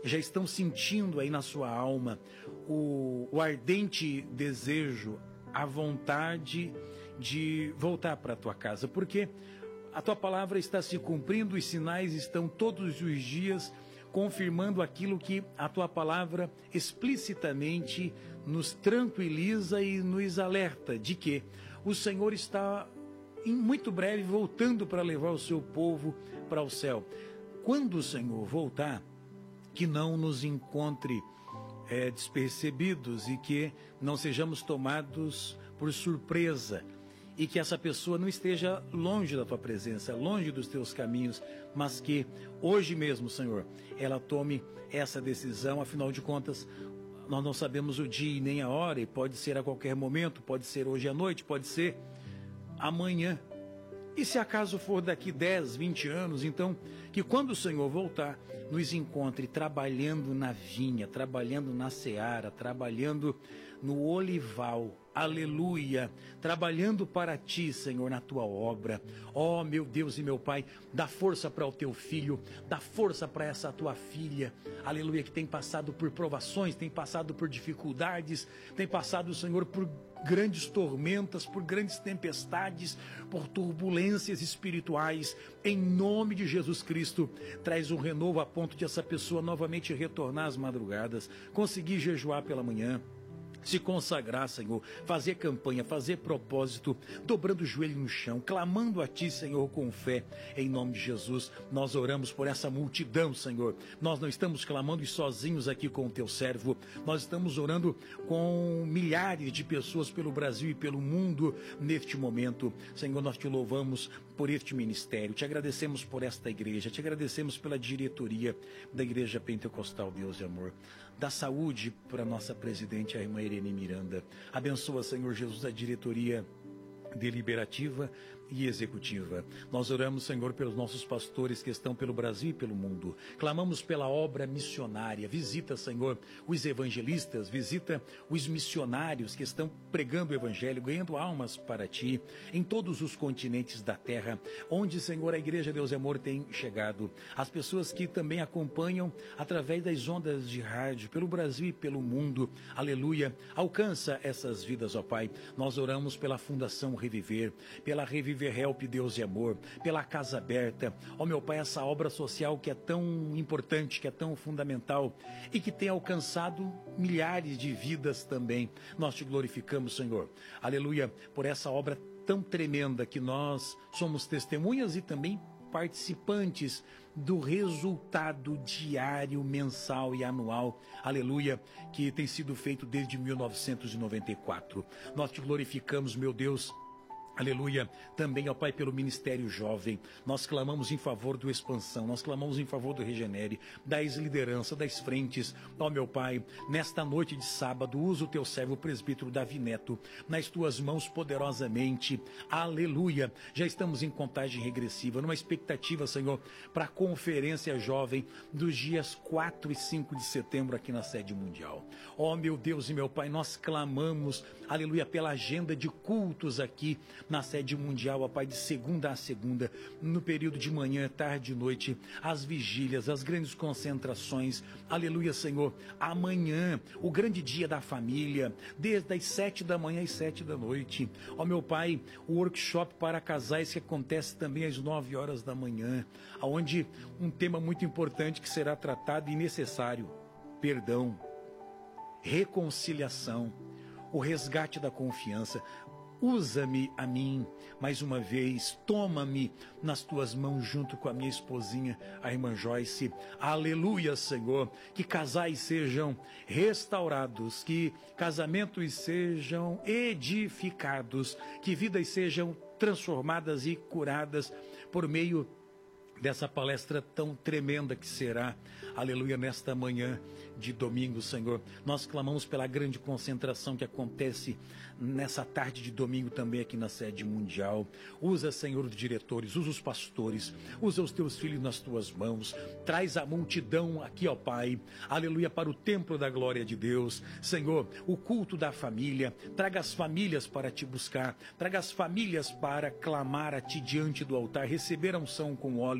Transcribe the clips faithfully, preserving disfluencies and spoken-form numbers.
já estão sentindo aí na sua alma o, o ardente desejo, a vontade de voltar para a tua casa, porque a tua palavra está se cumprindo, os sinais estão todos os dias confirmando aquilo que a tua palavra explicitamente nos tranquiliza e nos alerta de que o Senhor está em muito breve voltando para levar o seu povo para o céu. Quando o Senhor voltar, que não nos encontre é, despercebidos e que não sejamos tomados por surpresa, e que essa pessoa não esteja longe da tua presença, longe dos teus caminhos, mas que hoje mesmo, Senhor, ela tome essa decisão. Afinal de contas, nós não sabemos o dia e nem a hora, e pode ser a qualquer momento, pode ser hoje à noite, pode ser amanhã. E se acaso for daqui dez, vinte anos, então, que quando o Senhor voltar, nos encontre trabalhando na vinha, trabalhando na seara, trabalhando no olival, aleluia, trabalhando para ti, Senhor, na tua obra. Ó, meu Deus e meu Pai, dá força para o teu filho, dá força para essa tua filha, aleluia, que tem passado por provações, tem passado por dificuldades, tem passado, Senhor, por grandes tormentas, por grandes tempestades, por turbulências espirituais. Em nome de Jesus Cristo, traz um renovo a ponto de essa pessoa novamente retornar às madrugadas, conseguir jejuar pela manhã, se consagrar, Senhor, fazer campanha, fazer propósito, dobrando o joelho no chão, clamando a Ti, Senhor, com fé, em nome de Jesus. Nós oramos por essa multidão, Senhor. Nós não estamos clamando sozinhos aqui com o Teu servo, nós estamos orando com milhares de pessoas pelo Brasil e pelo mundo neste momento. Senhor, nós Te louvamos por este ministério, Te agradecemos por esta igreja, Te agradecemos pela diretoria da Igreja Pentecostal Deus e Amor. Dá saúde para a nossa presidente, a irmã Irene Miranda. Abençoa, Senhor Jesus, a diretoria deliberativa e executiva. Nós oramos, Senhor, pelos nossos pastores que estão pelo Brasil e pelo mundo. Clamamos pela obra missionária. Visita, Senhor, os evangelistas, visita os missionários que estão pregando o evangelho, ganhando almas para Ti, em todos os continentes da terra, onde, Senhor, a Igreja Deus e Amor tem chegado. As pessoas que também acompanham através das ondas de rádio, pelo Brasil e pelo mundo. Aleluia. Alcança essas vidas, ó Pai. Nós oramos pela Fundação Reviver, pela Reviver Help Deus e Amor, pela Casa Aberta, ó meu Pai, essa obra social que é tão importante, que é tão fundamental e que tem alcançado milhares de vidas também. Nós Te glorificamos, Senhor, aleluia, por essa obra tão tremenda que nós somos testemunhas e também participantes do resultado diário, mensal e anual, aleluia, que tem sido feito desde mil novecentos e noventa e quatro. Nós Te glorificamos, meu Deus, aleluia, também, ó Pai, pelo Ministério Jovem. Nós clamamos em favor do Expansão, nós clamamos em favor do Regenere, das lideranças, das frentes. Ó meu Pai, nesta noite de sábado, usa o Teu servo, o presbítero Davi Neto, nas Tuas mãos poderosamente, aleluia. Já estamos em contagem regressiva, numa expectativa, Senhor, para a Conferência Jovem dos dias quatro e cinco de setembro aqui na sede mundial. Ó meu Deus e meu Pai, nós clamamos, aleluia, pela agenda de cultos aqui na sede mundial, ó Pai, de segunda a segunda, no período de manhã, tarde e noite, as vigílias, as grandes concentrações, aleluia, Senhor, amanhã, o grande dia da família, desde as sete da manhã às sete da noite, ó meu Pai, o workshop para casais que acontece também às nove horas da manhã, onde um tema muito importante que será tratado e necessário, perdão, reconciliação, o resgate da confiança. Usa-me a mim, mais uma vez, toma-me nas Tuas mãos junto com a minha esposinha, a irmã Joyce. Aleluia, Senhor, que casais sejam restaurados, que casamentos sejam edificados, que vidas sejam transformadas e curadas por meio dessa palestra tão tremenda que será, aleluia, nesta manhã de domingo, Senhor. Nós clamamos pela grande concentração que acontece nessa tarde de domingo também aqui na sede mundial. Usa, Senhor, os diretores, usa os pastores, usa os Teus filhos nas Tuas mãos, traz a multidão aqui, ó Pai, aleluia, para o templo da glória de Deus. Senhor, o culto da família, traga as famílias para Te buscar, traga as famílias para clamar a Ti diante do altar, receber a unção com óleo,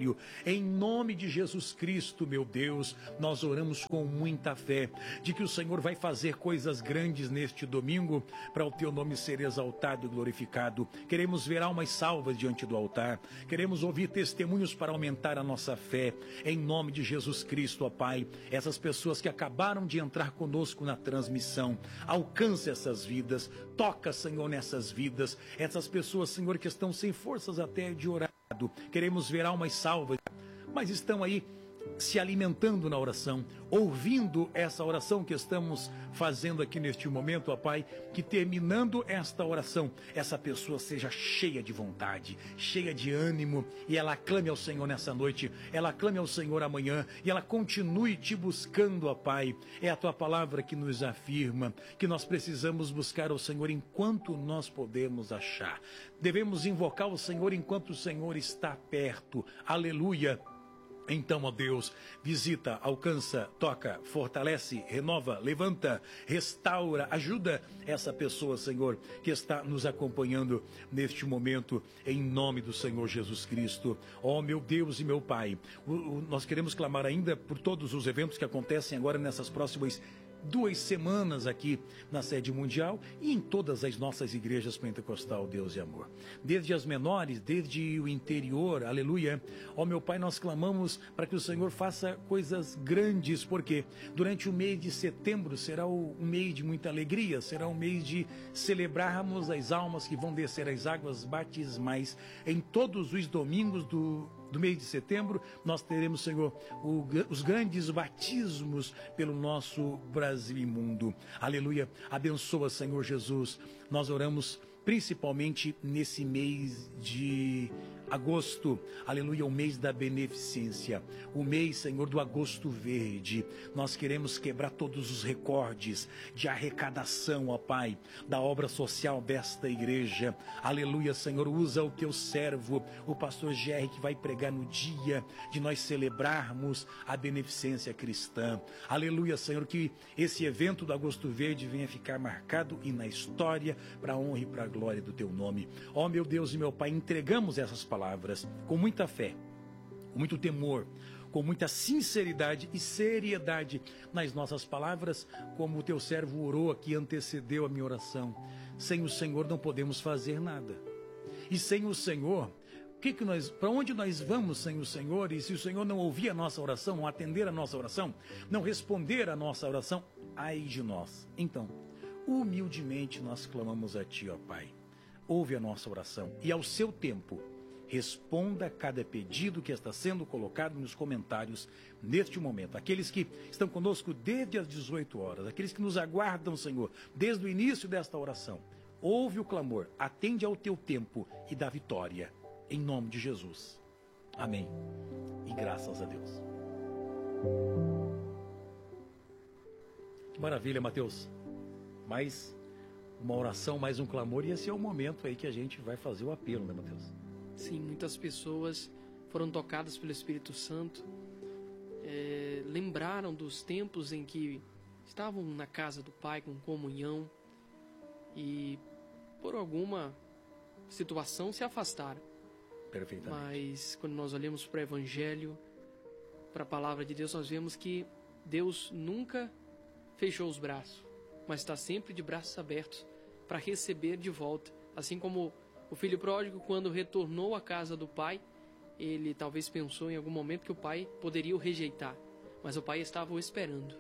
aniversário. Em nome de Jesus Cristo, meu Deus, nós oramos com muita fé de que o Senhor vai fazer coisas grandes neste domingo para o teu nome ser exaltado e glorificado. Queremos ver almas salvas diante do altar. Queremos ouvir testemunhos para aumentar a nossa fé. Em nome de Jesus Cristo, ó Pai, essas pessoas que acabaram de entrar conosco na transmissão, alcance essas vidas, toca, Senhor, nessas vidas, essas pessoas, Senhor, que estão sem forças até de orar. Queremos ver almas salvas, mas estão aí se alimentando na oração, ouvindo essa oração que estamos fazendo aqui neste momento, ó Pai, que terminando esta oração, essa pessoa seja cheia de vontade, cheia de ânimo, e ela clame ao Senhor nessa noite, ela clame ao Senhor amanhã, e ela continue te buscando, ó Pai. É a Tua palavra que nos afirma que nós precisamos buscar ao Senhor enquanto nós podemos achar. Devemos invocar o Senhor enquanto o Senhor está perto. Aleluia. Então, ó Deus, visita, alcança, toca, fortalece, renova, levanta, restaura, ajuda essa pessoa, Senhor, que está nos acompanhando neste momento, em nome do Senhor Jesus Cristo. Ó meu Deus e meu Pai, o, o, nós queremos clamar ainda por todos os eventos que acontecem agora nessas próximas duas semanas aqui na sede mundial e em todas as nossas igrejas pentecostal, Deus e amor. Desde as menores, desde o interior, aleluia. Ó meu Pai, nós clamamos para que o Senhor faça coisas grandes, porque durante o mês de setembro será um mês de muita alegria, será um mês de celebrarmos as almas que vão descer as águas batismais. Em todos os domingos do do mês de setembro, nós teremos, Senhor, o, os grandes batismos pelo nosso Brasil e mundo. Aleluia. Abençoa, Senhor Jesus. Nós oramos principalmente nesse mês de agosto, aleluia, o mês da beneficência, o mês, Senhor, do agosto verde. Nós queremos quebrar todos os recordes de arrecadação, ó Pai, da obra social desta igreja. Aleluia, Senhor, usa o teu servo, o pastor Jerry, que vai pregar no dia de nós celebrarmos a beneficência cristã. Aleluia, Senhor, que esse evento do agosto verde venha ficar marcado e na história para a honra e para a glória do teu nome. Ó meu Deus e meu Pai, entregamos essas palavras com muita fé, com muito temor, com muita sinceridade e seriedade nas nossas palavras, como o teu servo orou aqui, antecedeu a minha oração. Sem o Senhor não podemos fazer nada. E sem o Senhor, que que nós, para onde nós vamos sem o Senhor? E se o Senhor não ouvir a nossa oração, não atender a nossa oração, não responder a nossa oração, ai de nós. Então, humildemente nós clamamos a Ti, ó Pai. Ouve a nossa oração e ao seu tempo responda a cada pedido que está sendo colocado nos comentários neste momento. Aqueles que estão conosco desde as dezoito horas, aqueles que nos aguardam, Senhor, desde o início desta oração. Ouve o clamor, atende ao teu tempo e dá vitória. Em nome de Jesus. Amém. E graças a Deus. Que maravilha, Mateus. Mais uma oração, mais um clamor, e esse é o momento aí que a gente vai fazer o apelo, né, Mateus? Sim, muitas pessoas foram tocadas pelo Espírito Santo, é, lembraram dos tempos em que estavam na casa do Pai com comunhão e por alguma situação se afastaram. Perfeitamente. Mas quando nós olhamos para o Evangelho, para a Palavra de Deus, nós vemos que Deus nunca fechou os braços, mas está sempre de braços abertos para receber de volta. Assim como o filho pródigo, quando retornou à casa do pai, ele talvez pensou em algum momento que o pai poderia o rejeitar, mas o pai estava o esperando.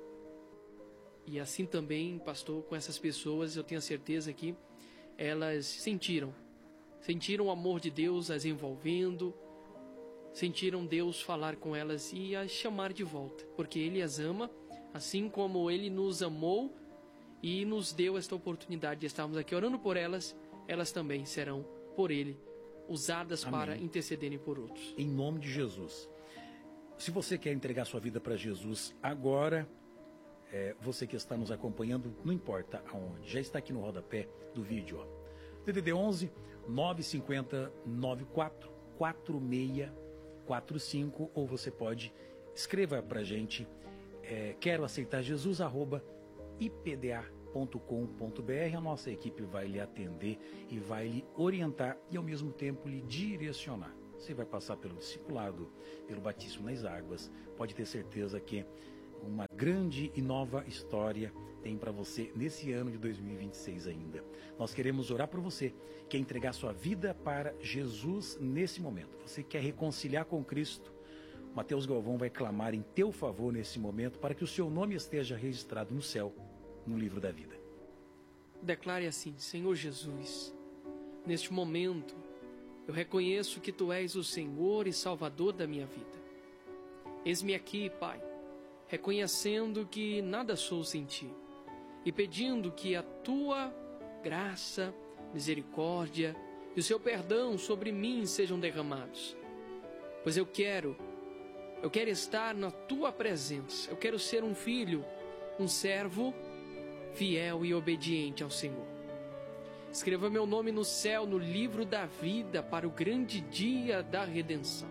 E assim também, pastor, com essas pessoas, eu tenho a certeza que elas sentiram, sentiram o amor de Deus as envolvendo, sentiram Deus falar com elas e as chamar de volta, porque Ele as ama, assim como Ele nos amou e nos deu esta oportunidade de estarmos aqui orando por elas. Elas também serão, por Ele, usadas Amém. Para intercederem por outros. Em nome de Jesus. Se você quer entregar sua vida para Jesus agora, é, você que está nos acompanhando, não importa aonde, já está aqui no rodapé do vídeo. Ó. D D D onze, nove cinco zero, nove quatro quatro seis quatro cinco, ou você pode, escreva para a gente, é, quero aceitar Jesus, arroba i p d a ponto com ponto b r. A nossa equipe vai lhe atender e vai lhe orientar e ao mesmo tempo lhe direcionar. você vai passar pelo discipulado, pelo batismo nas águas. Pode ter certeza que uma grande e nova história tem para você nesse ano de dois mil e vinte e seis ainda. Nós queremos orar por você, quer entregar sua vida para Jesus nesse momento. Você quer reconciliar com Cristo? Mateus Galvão vai clamar em teu favor nesse momento para que o seu nome esteja registrado no céu, no livro da vida. Declare assim: Senhor Jesus, neste momento eu reconheço que Tu és o Senhor e Salvador da minha vida. Eis-me aqui, Pai, reconhecendo que nada sou sem Ti e pedindo que a Tua graça, misericórdia e o Seu perdão sobre mim sejam derramados. Pois eu quero, eu quero estar na Tua presença, eu quero ser um filho, um servo fiel e obediente ao Senhor. Escreva meu nome no céu, no livro da vida, para o grande dia da redenção.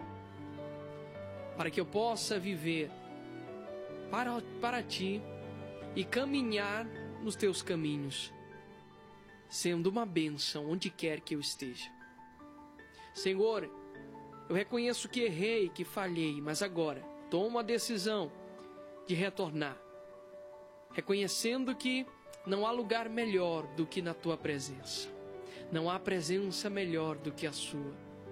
Para que eu possa viver para, para Ti e caminhar nos Teus caminhos, sendo uma bênção onde quer que eu esteja. Senhor, eu reconheço que errei, que falhei, mas agora tomo a decisão de retornar, reconhecendo que não há lugar melhor do que na Tua presença. Não há presença melhor do que a Sua.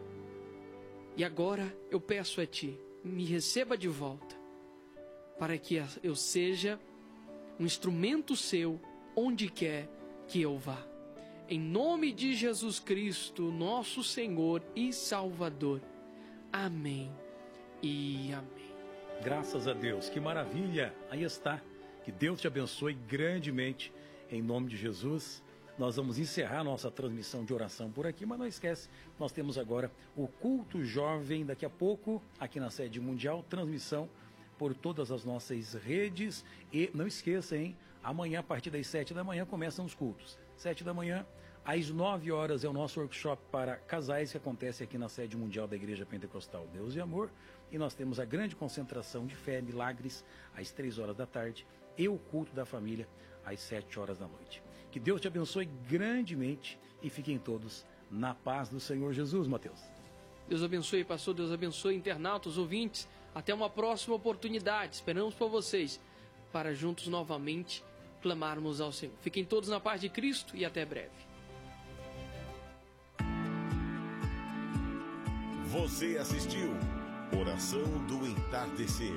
E agora eu peço a Ti, me receba de volta, para que eu seja um instrumento Seu onde quer que eu vá. Em nome de Jesus Cristo, nosso Senhor e Salvador. Amém e amém. Graças a Deus, que maravilha! Aí está. Que Deus te abençoe grandemente, em nome de Jesus. Nós vamos encerrar nossa transmissão de oração por aqui, mas não esquece, nós temos agora o culto jovem, daqui a pouco, aqui na sede mundial, transmissão por todas as nossas redes. E não esqueça, hein, amanhã, a partir das sete da manhã, começam os cultos. Sete da manhã, às nove horas, é o nosso workshop para casais, que acontece aqui na sede mundial da Igreja Pentecostal Deus e Amor. E nós temos a grande concentração de fé, milagres, às três horas da tarde, e o culto da família às sete horas da noite. Que Deus te abençoe grandemente e fiquem todos na paz do Senhor Jesus, Mateus. Deus abençoe, pastor, Deus abençoe, internautas, ouvintes. Até uma próxima oportunidade. Esperamos por vocês para juntos novamente clamarmos ao Senhor. Fiquem todos na paz de Cristo e até breve. Você assistiu Oração do Entardecer.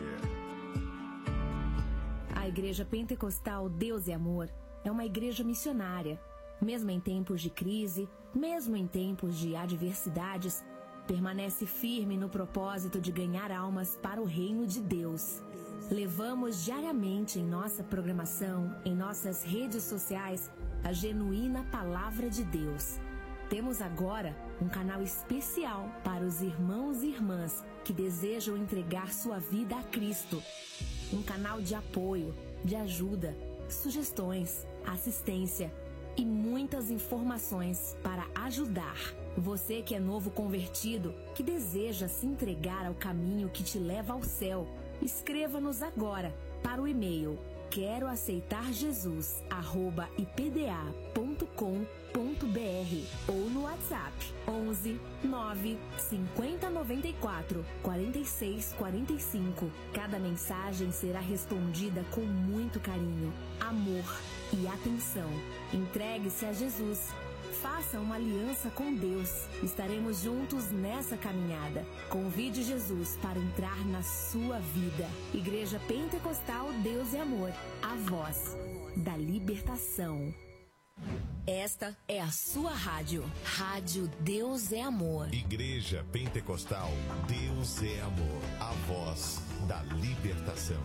A Igreja Pentecostal Deus e Amor é uma igreja missionária. Mesmo em tempos de crise, mesmo em tempos de adversidades, permanece firme no propósito de ganhar almas para o reino de Deus. Levamos diariamente em nossa programação, em nossas redes sociais, a genuína Palavra de Deus. Temos agora um canal especial para os irmãos e irmãs que desejam entregar sua vida a Cristo. Um canal de apoio, de ajuda, sugestões, assistência e muitas informações para ajudar. Você que é novo convertido, que deseja se entregar ao caminho que te leva ao céu, escreva-nos agora para o e-mail quero aceitar Jesus arroba i p d a ponto com ponto b r ou no WhatsApp onze nove cinquenta noventa e quatro quarenta e seis quarenta e cinco. Cada mensagem será respondida com muito carinho, amor e atenção. Entregue-se a Jesus. Faça uma aliança com Deus. Estaremos juntos nessa caminhada. Convide Jesus para entrar na sua vida. Igreja Pentecostal Deus e Amor, a voz da libertação. Esta é a sua rádio. Rádio Deus é Amor. Igreja Pentecostal Deus é Amor, a voz da libertação.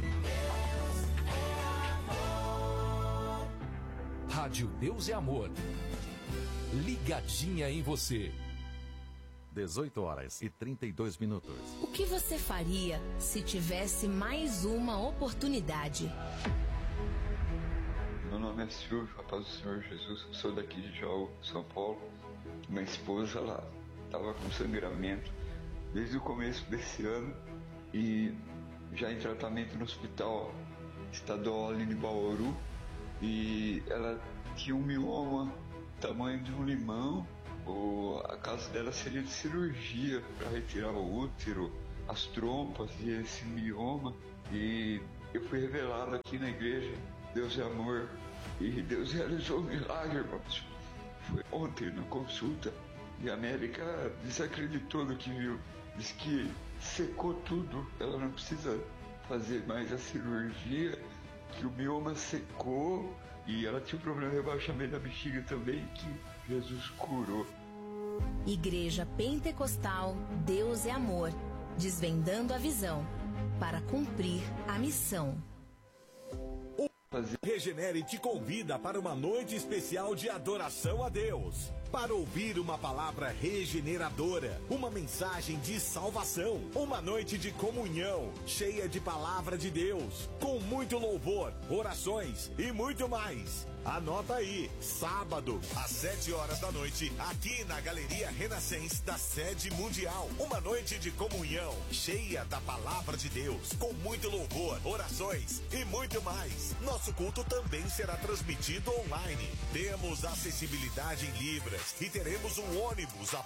Rádio Deus é Amor. Ligadinha em você. dezoito horas e trinta e dois minutos. O que você faria se tivesse mais uma oportunidade? Meu nome é Silvio, a paz do Senhor Jesus. Sou daqui de Jaú, São Paulo. Minha esposa, ela estava com sangramento desde o começo desse ano e já em tratamento no hospital estadual ali de Bauru. E ela tinha um mioma tamanho de um limão o, a caso dela seria de cirurgia para retirar o útero, as trompas e esse mioma. E eu fui revelado aqui na igreja, Deus é amor, e Deus realizou um milagre, irmãos. Foi ontem na consulta e a médica desacreditou do que viu. Diz que secou tudo, ela não precisa fazer mais a cirurgia, que o mioma secou e ela tinha um problema de rebaixamento da bexiga também, que Jesus curou. Igreja Pentecostal Deus é Amor, desvendando a visão para cumprir a missão. Regenere te convida para uma noite especial de adoração a Deus. Para ouvir uma palavra regeneradora, uma mensagem de salvação, uma noite de comunhão, cheia de palavra de Deus, com muito louvor, orações e muito mais. Anota aí, sábado, às sete horas da noite, aqui na Galeria Renascença da Sede Mundial. Uma noite de comunhão, cheia da palavra de Deus, com muito louvor, orações e muito mais. Nosso culto também será transmitido online. Temos acessibilidade em Libras e teremos um ônibus a